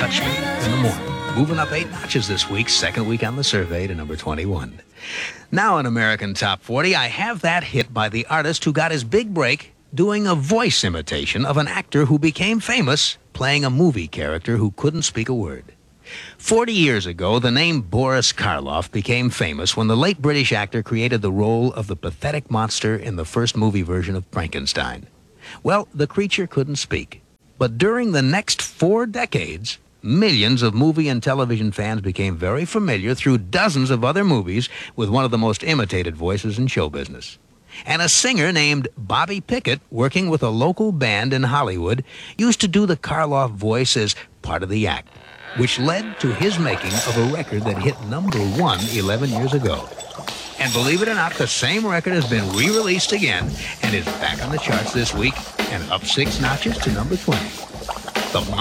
Touch Me in the Morning. Moving up 8 notches this week, second week on the survey to number 21. Now in American Top 40, I have that hit by the artist who got his big break doing a voice imitation of an actor who became famous playing a movie character who couldn't speak a word. 40 years ago, the name Boris Karloff became famous when the late British actor created the role of the pathetic monster in the first movie version of Frankenstein. Well, the creature couldn't speak. But during the next 4 decades, millions of movie and television fans became very familiar through dozens of other movies with one of the most imitated voices in show business. And a singer named Bobby Pickett, working with a local band in Hollywood, used to do the Karloff voice as part of the act, which led to his making of a record that hit number 1 11 years ago. And believe it or not, the same record has been re-released again and is back on the charts this week and up 6 notches to number 20. The